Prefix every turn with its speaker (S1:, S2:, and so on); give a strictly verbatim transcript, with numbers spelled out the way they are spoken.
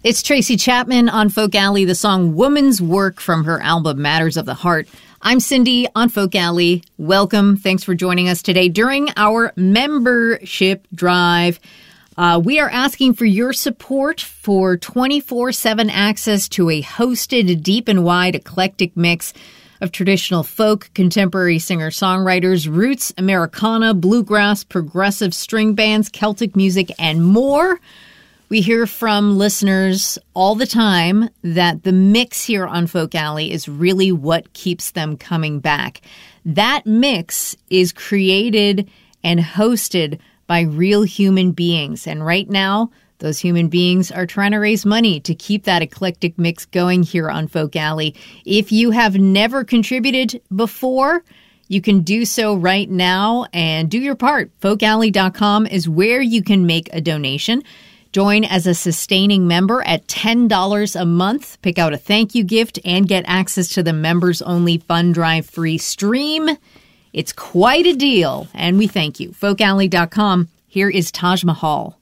S1: It's Tracy Chapman on Folk Alley, the song Woman's Work from her album Matters of the Heart. I'm Cindy on Folk Alley. Welcome. Thanks for joining us today during our membership drive. Uh, we are asking for your support for twenty-four seven access to a hosted, deep and wide, eclectic mix of traditional folk, contemporary singer-songwriters, roots, Americana, bluegrass, progressive string bands, Celtic music, and more. We hear from listeners all the time that the mix here on Folk Alley is really what keeps them coming back. That mix is created and hosted by real human beings. And right now, those human beings are trying to raise money to keep that eclectic mix going here on Folk Alley. If you have never contributed before, you can do so right now and do your part. folk alley dot com is where you can make a donation. Join as a sustaining member at ten dollars a month. Pick out a thank you gift and get access to the members-only Fund Drive free stream. It's quite a deal, and we thank you. folk alley dot com. Here is Taj Mahal.